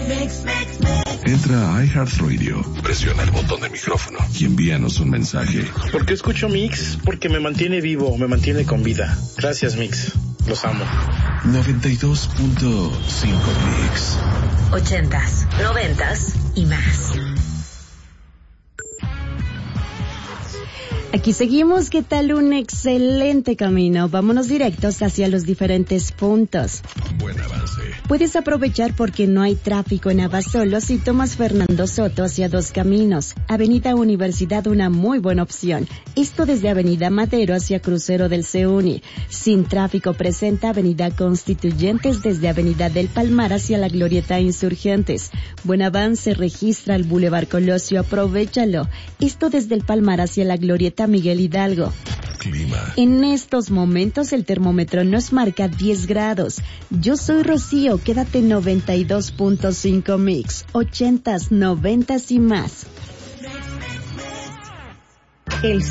Entra a iHeartRadio, presiona el botón de micrófono y envíanos un mensaje. ¿Por qué escucho Mix? Porque me mantiene vivo, me mantiene con vida. Gracias, Mix. Los amo. 92.5 Mix. 80s, 90s y más. Aquí seguimos, ¿qué tal? Un excelente camino. Vámonos directos hacia los diferentes puntos. Buen avance. Puedes aprovechar porque no hay tráfico en Abasolo si tomas Fernando Soto hacia Dos Caminos. Avenida Universidad, una muy buena opción. Esto desde Avenida Madero hacia Crucero del CUNY. Sin tráfico presenta Avenida Constituyentes desde Avenida del Palmar hacia la Glorieta Insurgentes. Buen avance, registra el Boulevard Colosio, aprovéchalo. Esto desde el Palmar hacia la Glorieta Miguel Hidalgo. Clima. En estos momentos el termómetro nos marca 10 grados. Yo soy Rocío, quédate en 92.5 Mix, 80s, 90s y más. El